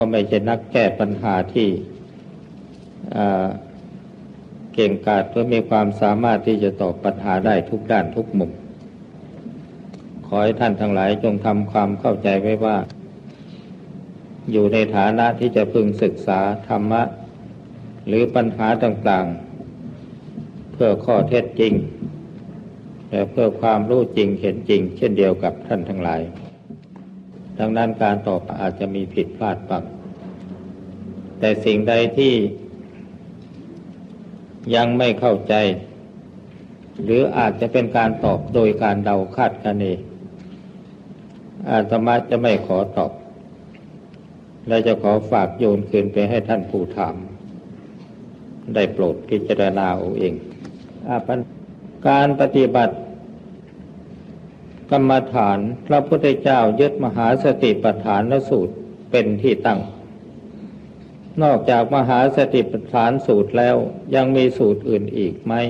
ก็ไม่ใช่นักแก้ปัญหาที่เก่งกาจเพื่อมีความสามารถที่จะตอบปัญหาได้ทุกด้านทุกมุมขอให้ท่านทั้งหลายจงทำความเข้าใจไว้ว่าอยู่ในฐานะที่จะพึงศึกษาธรรมะหรือปัญหาต่างๆเพื่อข้อเท็จจริงและเพื่อความรู้จริงเห็นจริงเช่นเดียวกับท่านทั้งหลายดังนั้นการตอบอาจจะมีผิดพลาดบ้างแต่สิ่งใดที่ยังไม่เข้าใจหรืออาจจะเป็นการตอบโดยการเดาคาดคะเนอาตมาจะไม่ขอตอบและจะขอฝากโยนคืนไปให้ท่านผู้ถามได้โปรดพิจารณาเอาเองการปฏิบัติกรรมฐานพระพุทธเจ้ายึดมหาสติปัฏฐานสูตรเป็นที่ตั้งนอกจากมหาสติปัฏฐานสูตรแล้วยังมีสูตรอื่นอีกไหม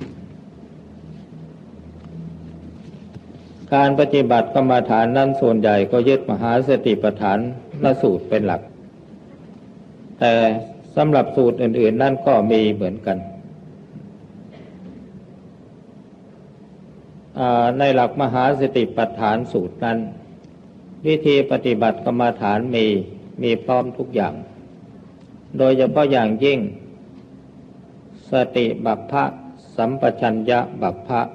การปฏิบัติกรรมฐานนั้นส่วนใหญ่ก็ยึดมหาสติปัฏฐานสูตรเป็นหลักแต่สำหรับสูตรอื่นๆนั่นก็มีเหมือนกันในหลักมหาสติปัฏฐานสูตรนั้นวิธีปฏิบัติกรรมฐานมีพร้อมทุกอย่างโดยเฉพาะอย่างยิ่งสติบัพพะสัมปชัญญะบัพพะ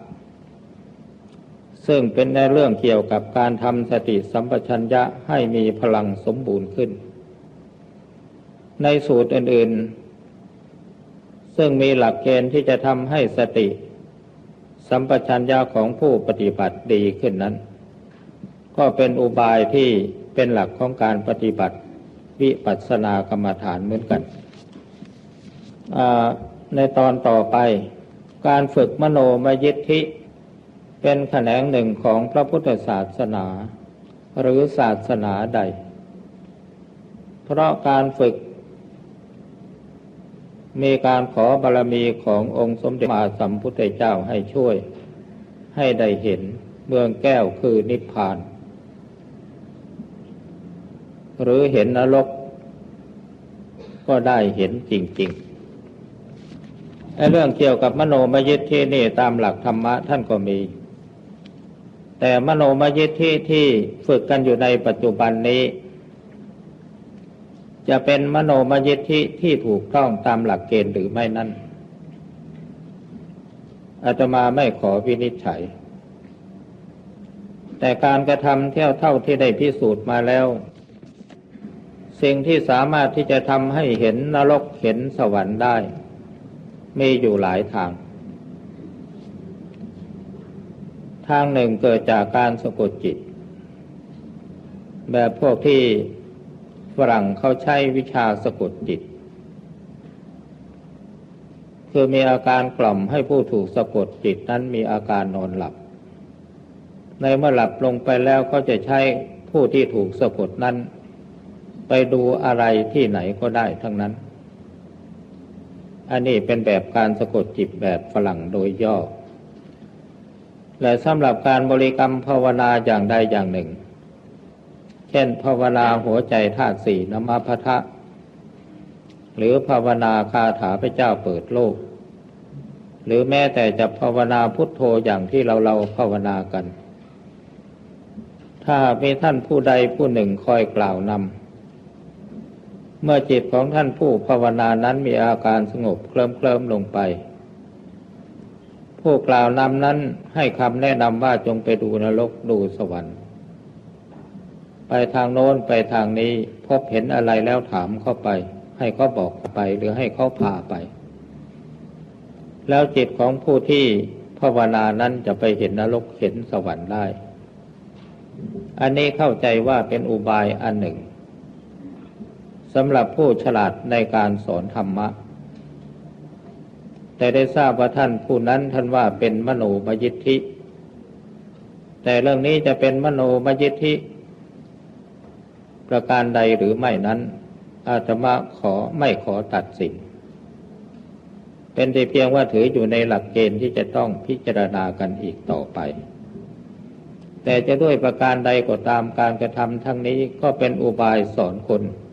ซึ่งเป็นในเรื่องเกี่ยวกับการทำสติสัมปชัญญะให้มีพลังสมบูรณ์ขึ้นในสูตรอื่นๆซึ่งมีหลักเกณฑ์ที่จะทำให้สติสัมปชัญญะของผู้ปฏิบัติดีขึ้นนั้นก็เป็นอุบายที่เป็นหลักของการปฏิบัติวิปัสสนากรรมฐานเหมือนกันในตอนต่อไปการฝึกมโนมยิทธิเป็นแขนงหนึ่งของพระพุทธศาสนาหรือศาสนาใดเพราะการฝึกมีการขอบารมีขององค์สมเด็จพระสัมพุทธเจ้าให้ช่วยให้ได้เห็นเมืองแก้วคือนิพพานหรือเห็นนรกก็ได้เห็นจริงๆเรื่องเกี่ยวกับมโนมยิทธินี่ตามหลักธรรมะท่านก็มีแต่มโนมยิทธิที่ฝึกกันอยู่ในปัจจุบันนี้จะเป็นมโนมยิทธิที่ถูกต้องตามหลักเกณฑ์หรือไม่นั้นอาตมาไม่ขอวินิจฉัยแต่การกระทำเท่าที่ได้พิสูจน์มาแล้วสิ่งที่สามารถที่จะทำให้เห็นนรกเห็นสวรรค์ได้มีอยู่หลายทางทางหนึ่งเกิดจากการสะกดจิตแบบพวกที่ฝรั่งเขาใช้วิชาสะกดจิตคือมีอาการกล่อมให้ผู้ถูกสะกดจิตนั้นมีอาการนอนหลับในเมื่อหลับลงไปแล้วเขาจะใช้ผู้ที่ถูกสะกดนั้นไปดูอะไรที่ไหนก็ได้ทั้งนั้นอันนี้เป็นแบบการสะกดจิตแบบฝรั่งโดยย่อและสำหรับการบริกรรมภาวนาอย่างใดอย่างหนึ่งเช่นภาวนาหัวใจธาตุสี่นมพัทธะหรือภาวนาคาถาพระเจ้าเปิดโลกหรือแม้แต่จะภาวนาพุทโธอย่างที่เราภาวนากันถ้ามีท่านผู้ใดผู้หนึ่งคอยกล่าวนำเมื่อจิตของท่านผู้ภาวนานั้นมีอาการสงบเคลิ้มลงไปผู้กล่าวนำนั้นให้คำแนะนำว่าจงไปดูนรกดูสวรรค์ไปทางโน้นไปทางนี้พบเห็นอะไรแล้วถามเข้าไปให้เขาบอกไปหรือให้เขาพาไปแล้วจิตของผู้ที่ภาวนานั้นจะไปเห็นนรกเห็นสวรรค์ได้อันนี้เข้าใจว่าเป็นอุบายอันหนึ่งสำหรับผู้ฉลาดในการสอนธรรมะแต่ได้ทราบว่าท่านผู้นั้นท่านว่าเป็นมโนมยิทธิแต่เรื่องนี้จะเป็นมโนมยิทธิประการใดหรือไม่นั้นอาตมาไม่ขอตัดสินเป็นแต่เพียงว่าถืออยู่ในหลักเกณฑ์ที่จะต้องพิจารณากันอีกต่อไป แต่จะด้วยประการใดก็ตามการกระทำทั้งนี้ก็เป็นอุบายสอนคน